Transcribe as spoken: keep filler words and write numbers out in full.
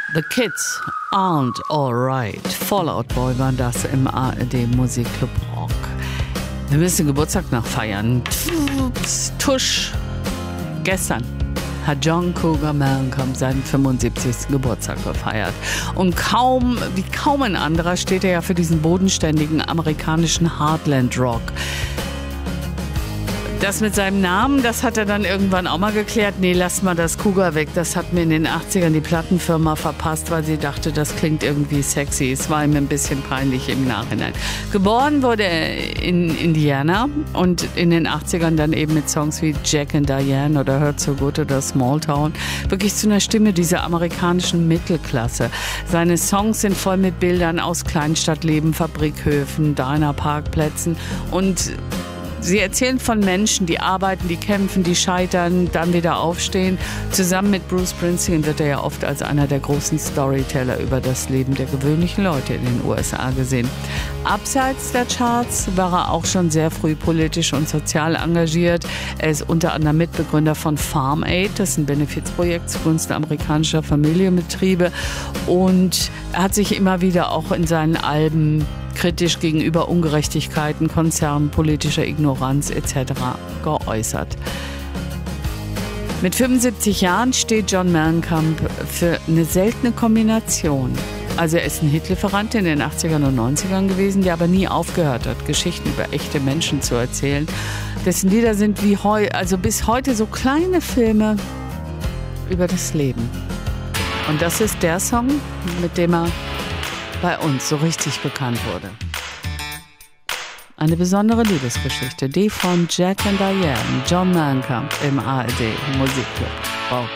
The Kids Aren't Alright. Fallout Boy war das im A R D Musikclub Rock. Wir müssen Geburtstag noch feiern. Tusch. Gestern hat John Cougar Mellencamp seinen fünfundsiebzigsten Geburtstag gefeiert. Und kaum, wie kaum ein anderer, steht er ja für diesen bodenständigen amerikanischen Heartland Rock. Das mit seinem Namen, das hat er dann irgendwann auch mal geklärt. Nee, lass mal das Cougar weg. Das hat mir in den achtzigern die Plattenfirma verpasst, weil sie dachte, das klingt irgendwie sexy. Es war ihm ein bisschen peinlich im Nachhinein. Geboren wurde er in Indiana und in den achtzigern dann eben mit Songs wie Jack and Diane oder Hurt So Good oder Small Town wirklich zu einer Stimme dieser amerikanischen Mittelklasse. Seine Songs sind voll mit Bildern aus Kleinstadtleben, Fabrikhöfen, Diner-Parkplätzen und sie erzählen von Menschen, die arbeiten, die kämpfen, die scheitern, dann wieder aufstehen. Zusammen mit Bruce Springsteen wird er ja oft als einer der großen Storyteller über das Leben der gewöhnlichen Leute in den U S A gesehen. Abseits der Charts war er auch schon sehr früh politisch und sozial engagiert. Er ist unter anderem Mitbegründer von Farm Aid, das ist ein Benefizprojekt zugunsten amerikanischer Familienbetriebe. Und er hat sich immer wieder auch in seinen Alben kritisch gegenüber Ungerechtigkeiten, Konzernen, politischer Ignoranz et cetera geäußert. Mit fünfundsiebzig Jahren steht John Mellencamp für eine seltene Kombination. Also er ist ein Hitlieferant in den achtzigern und neunzigern gewesen, der aber nie aufgehört hat, Geschichten über echte Menschen zu erzählen. Dessen Lieder sind wie heu, also bis heute so kleine Filme über das Leben. Und das ist der Song, mit dem er bei uns so richtig bekannt wurde. Eine besondere Liebesgeschichte, die von Jack and Diane, John Mellencamp im A R D Musikclub Rock.